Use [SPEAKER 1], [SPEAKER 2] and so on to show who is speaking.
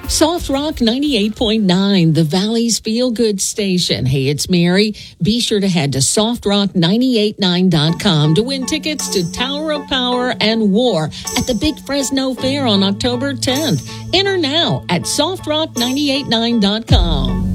[SPEAKER 1] Soft Rock 98.9, the Valley's Feel Good station. Hey, it's Mary. Be sure to head to softrock989.com to win tickets to Tower of Power and War at the Big Fresno Fair on October 10th. Enter now at softrock989.com.